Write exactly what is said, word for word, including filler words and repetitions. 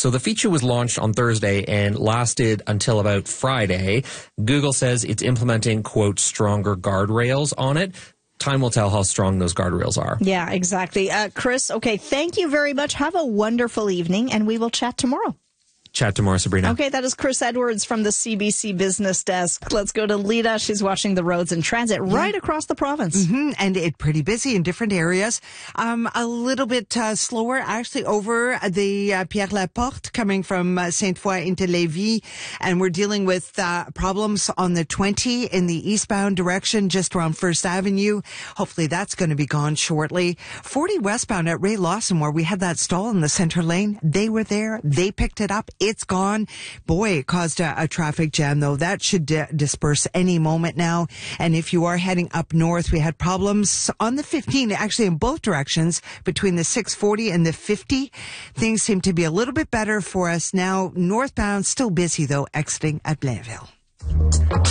So the feature was launched on Thursday and lasted until about Friday. Google says it's implementing, quote, stronger guardrails on it. Time will tell how strong those guardrails are. Yeah, exactly. Uh, Chris, okay, thank you very much. Have a wonderful evening, and we will chat tomorrow. Chat tomorrow, Sabrina. Okay, that is Chris Edwards from the C B C Business Desk. Let's go to Lita. She's watching the roads and transit right yeah. across the province. Mm-hmm. And it's pretty busy in different areas. Um, a little bit uh, slower, actually, over the uh, Pierre Laporte coming from uh, Sainte-Foy into Lévis. And we're dealing with uh, problems on the twenty in the eastbound direction, just around First Avenue. Hopefully that's going to be gone shortly. forty westbound at Ray Lawson, where we had that stall in the center lane. They were there. They picked it up. It's gone. Boy, it caused a, a traffic jam, though. That should di- disperse any moment now. And if you are heading up north, we had problems on the fifteen, actually in both directions, between the six forty and the fifty. Things seem to be a little bit better for us now. Northbound, still busy, though, exiting at Blainville.